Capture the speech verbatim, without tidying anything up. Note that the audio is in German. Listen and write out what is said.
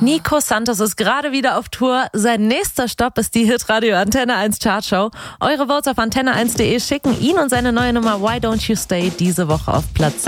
Nico Santos ist gerade wieder auf Tour. Sein nächster Stopp ist die Hitradio Antenne eins Chartshow. Eure Votes auf antenne eins punkt de schicken ihn und seine neue Nummer Why Don't You Stay diese Woche auf Platz